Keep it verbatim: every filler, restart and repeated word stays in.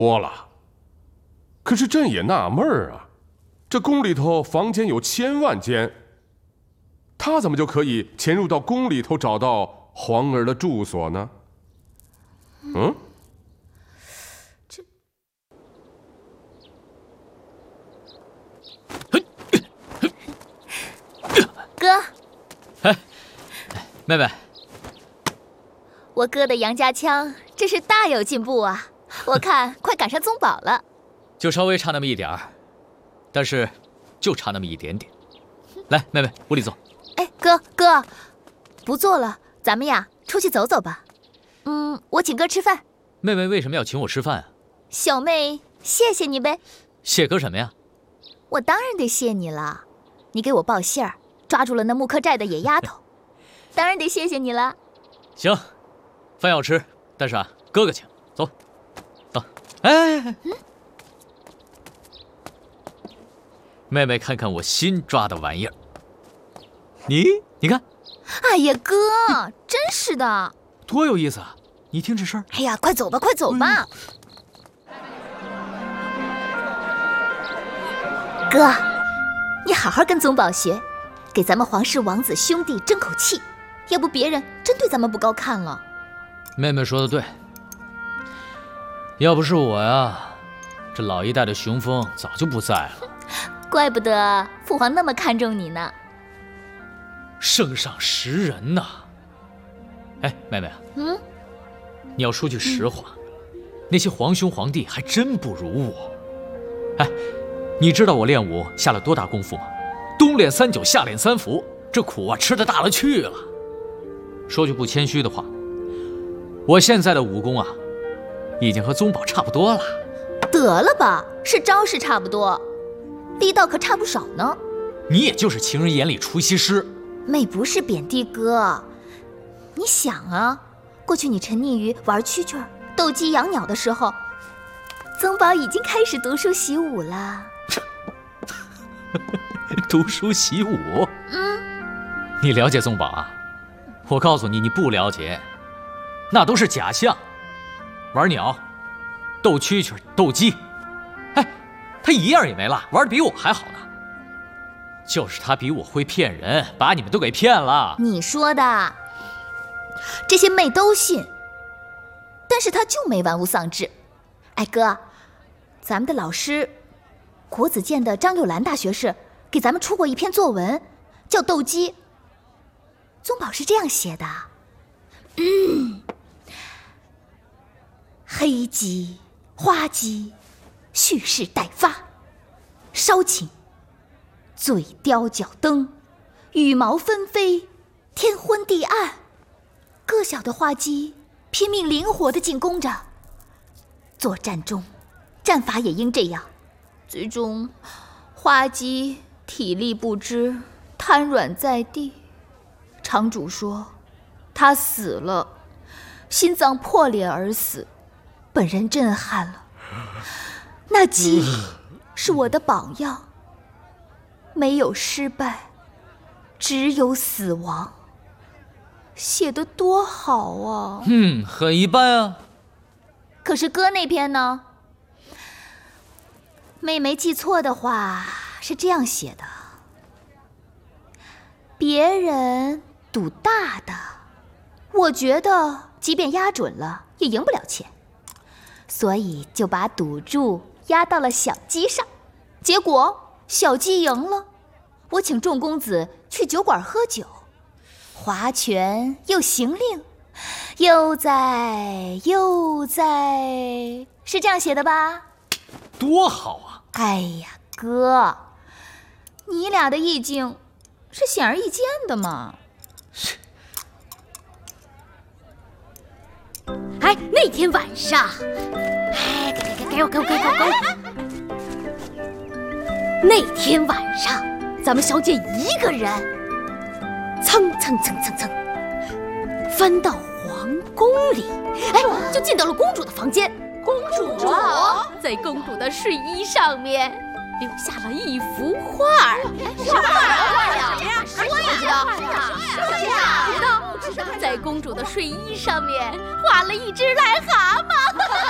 窝了。可是朕也纳闷儿啊，这宫里头房间有千万间，他怎么就可以潜入到宫里头找到皇儿的住所呢？嗯， 这哥， 哎，妹妹， 我哥的杨家枪真是大有进步啊！我看快赶上宗宝了。 就稍微差那么一点儿，但是就差那么一点点。来，妹妹，屋里坐。 哎，哥哥，不坐了，咱们呀出去走走吧。嗯，我请哥吃饭。 妹妹为什么要请我吃饭啊？ 小妹谢谢你呗。 谢哥什么呀？ 我当然得谢你了，你给我报信儿，抓住了那木刻寨的野丫头，当然得谢谢你了。 行，饭要吃，但是啊，哥哥请，走，走。哎，嗯，妹妹看看我新抓的玩意儿，你你看。 哎呀，哥，真是的， 多有意思啊！你听这声。 哎呀，快走吧，快走吧。嗯、哥，你好好跟宗宝学，给咱们皇室王子兄弟争口气，要不别人真对咱们不高看了。 妹妹说的对，要不是我呀，这老一代的雄风早就不在了。 怪不得父皇那么看重你呢。 圣上识人呐！哎，妹妹啊， 嗯， 你要说句实话，嗯、那些皇兄皇帝还真不如我。哎，你知道我练武下了多大功夫吗？冬练三九，夏练三伏，这苦啊吃得大了去了。说句不谦虚的话，我现在的武功啊，已经和宗宝差不多了。 得了吧，是招式差不多，力道可差不少呢。 你也就是情人眼里出西施。 妹不是贬低哥，你想啊，过去你沉溺于玩蛐蛐、斗鸡、养鸟的时候，宗宝已经开始读书习武了。 读书习武？ 嗯， 你了解宗宝啊？我告诉你，你不了解，那都是假象。玩鸟、斗蛐蛐、斗鸡，哎，他一样也没落，玩得比我还好呢。就是他比我会骗人，把你们都给骗了。 你说的，这些妹都信，但是他就没玩物丧志。哎哥，咱们的老师国子监的张幼兰大学士给咱们出过一篇作文，叫《斗鸡》。宗宝是这样写的：嗯，黑鸡、花鸡，蓄势待发，稍寝。嘴雕脚蹬，羽毛纷飞，天昏地暗。个小的花鸡拼命灵活地进攻着。作战中，战法也应这样。最终，花鸡体力不支，瘫软在地。场主说，他死了，心脏破裂而死。本人震撼了。那鸡是我的榜样。没有失败，只有死亡。写得多好啊！ 嗯，很一般啊。 可是哥那篇呢？妹没记错的话，是这样写的：别人赌大的，我觉得即便压准了，也赢不了钱，所以就把赌注压到了小鸡上，结果小鸡赢了，我请众公子去酒馆喝酒，划拳又行令，悠哉悠哉，是这样写的吧？ 多好啊！ 哎呀，哥，你俩的意境是显而易见的嘛。 哎，那天晚上，哎，给给给我给我给我给我！那天晚上，咱们小姐一个人，蹭蹭蹭蹭蹭，翻到皇宫里，哎，就进到了公主的房间。公主在公主的睡衣上面留下了一幅画。 什么画呀？ 说呀，说呀，说呀！在公主的睡衣上面画了一只癞蛤蟆。